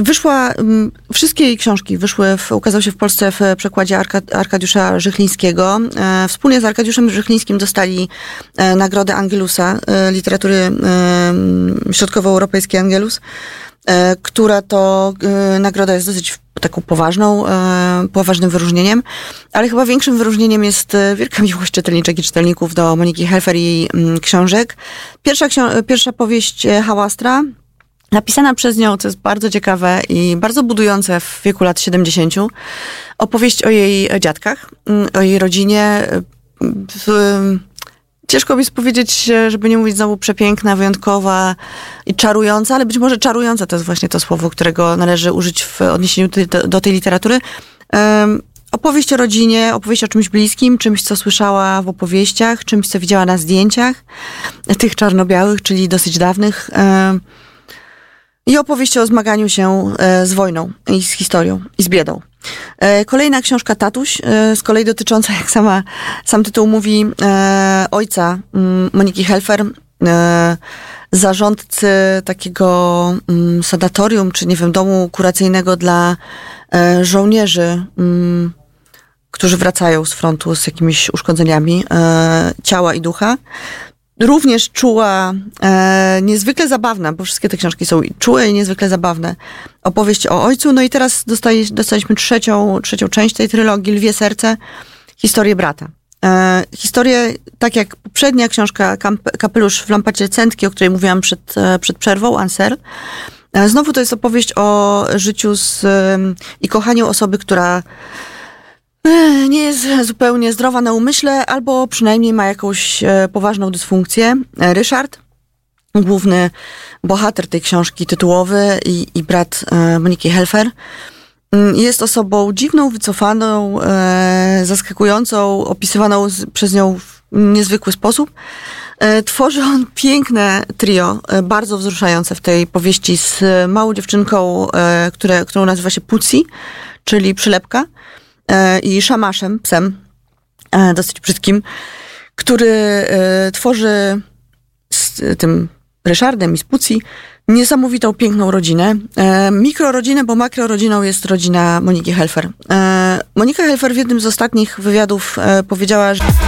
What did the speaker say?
Wyszła, wszystkie jej książki ukazały się w Polsce w przekładzie Arkadiusza Żychlińskiego. Wspólnie z Arkadiuszem Żychlińskim dostali nagrodę Angelusa, literatury środkowoeuropejskiej Angelus, która to nagroda jest dosyć taką poważnym wyróżnieniem, ale chyba większym wyróżnieniem jest wielka miłość czytelniczek i czytelników do Moniki Helfer i jej książek. Pierwsza powieść Hałastra, napisana przez nią, co jest bardzo ciekawe i bardzo budujące w wieku lat 70. Opowieść o jej dziadkach, o jej rodzinie. Ciężko mi jest powiedzieć, żeby nie mówić znowu przepiękna, wyjątkowa i czarująca, ale być może czarująca to jest właśnie to słowo, którego należy użyć w odniesieniu do tej literatury. Opowieść o rodzinie, opowieść o czymś bliskim, czymś, co słyszała w opowieściach, czymś, co widziała na zdjęciach, tych czarno-białych, czyli dosyć dawnych. I opowieść o zmaganiu się z wojną i z historią i z biedą. Kolejna książka Tatuś, z kolei dotycząca, jak sam tytuł mówi, ojca Moniki Helfer, zarządcy takiego sanatorium, czy nie wiem, domu kuracyjnego dla żołnierzy, którzy wracają z frontu z jakimiś uszkodzeniami ciała i ducha. Również czuła, niezwykle zabawna, bo wszystkie te książki są czułe i niezwykle zabawne. Opowieść o ojcu. No i teraz dostaliśmy trzecią część tej trylogii, Lwie serce, historię brata. Historię, tak jak poprzednia książka Kapelusz w lampacie Cętki, o której mówiłam przed przerwą, Anser. Znowu to jest opowieść o życiu i kochaniu osoby, która nie jest zupełnie zdrowa na umyśle, albo przynajmniej ma jakąś poważną dysfunkcję. Ryszard, główny bohater tej książki, tytułowy i brat Moniki Helfer, jest osobą dziwną, wycofaną, zaskakującą, opisywaną przez nią w niezwykły sposób. Tworzy on piękne trio, bardzo wzruszające w tej powieści, z małą dziewczynką, którą nazywa się Puci, czyli przylepka, i Szamaszem, psem, dosyć brzydkim, który tworzy z tym Ryszardem i z Puci niesamowitą, piękną rodzinę. Mikrorodzinę, bo makrorodziną jest rodzina Moniki Helfer. Monika Helfer w jednym z ostatnich wywiadów powiedziała, że